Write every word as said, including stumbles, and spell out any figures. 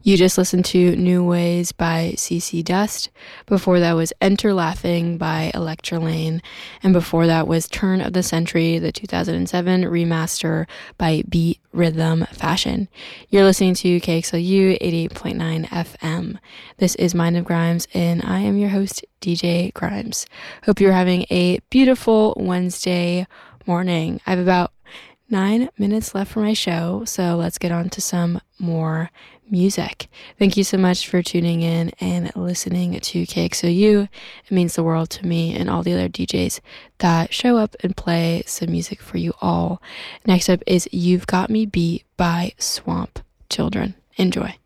You just listened to New Ways by C C Dust. Before that was Enter Laughing by Electra Lane. And before that was Turn of the Century, the two thousand seven remaster by Beat Rhythm Fashion. You're listening to K X L U eighty-eight point nine F M. This is Mind of Grimes, and I am your host, D J Grimes. Hope you're having a beautiful Wednesday morning. I have about nine minutes left for my show, so let's get on to some more music. Thank you so much for tuning in and listening to K X O U. It means the world to me and all the other D Js that show up and play some music for you all. Next up is You've Got Me Beat by Swamp Children. Enjoy.